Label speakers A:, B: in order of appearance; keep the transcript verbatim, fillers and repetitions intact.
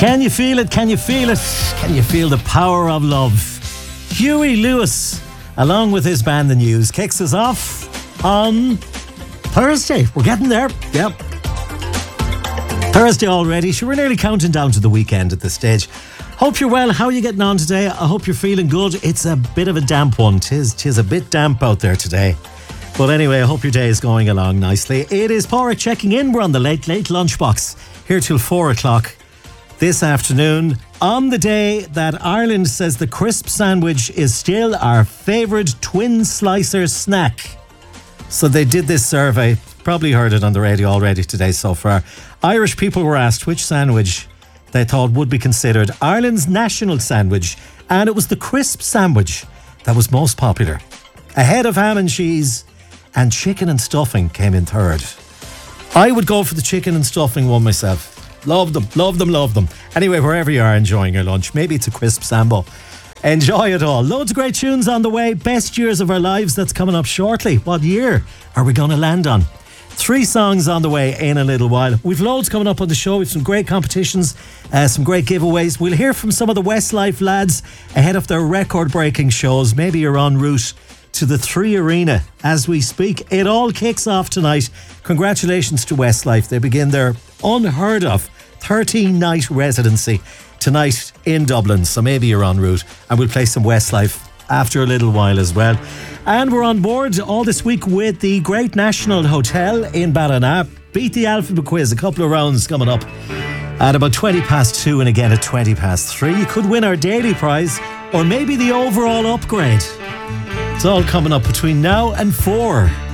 A: Can you feel it? Can you feel it? Can you feel the power of love? Huey Lewis, along with his band The News, kicks us off on Thursday. We're getting there. Yep. Thursday already. Sure, we're nearly counting down to the weekend at this stage. Hope you're well. How are you getting on today? I hope you're feeling good. It's a bit of a damp one. Tis, tis a bit damp out there today. But anyway, I hope your day is going along nicely. It is Porrick checking in. We're on the Late Late Lunchbox here till four o'clock this afternoon, on the day that Ireland says the crisp sandwich is still our favourite twin slicer snack. So they did this survey, probably heard it on the radio already today so far. Irish people were asked which sandwich they thought would be considered Ireland's national sandwich, and it was the crisp sandwich that was most popular. Ahead of ham and cheese, and chicken and stuffing came in third. I would go for the chicken and stuffing one myself. Love them, love them, love them. Anyway, wherever you are enjoying your lunch, maybe it's a crisp sambo. Enjoy it all. Loads of great tunes on the way. Best years of our lives, that's coming up shortly. What year are we going to land on? Three songs on the way in a little while. We've loads coming up on the show. We've some great competitions, uh, some great giveaways. We'll hear from some of the Westlife lads ahead of their record-breaking shows. Maybe you're en route to the Three Arena as we speak. It all kicks off tonight. Congratulations to Westlife. They begin their unheard of thirteen night residency tonight in Dublin. So maybe you're en route, and we'll play some Westlife after a little while as well. And we're on board all this week with the Great National Hotel in Ballina. Beat the alphabet quiz, a couple of rounds coming up at about twenty past two and again at twenty past three. You could win our daily prize or maybe the overall upgrade. It's all coming up between now and four.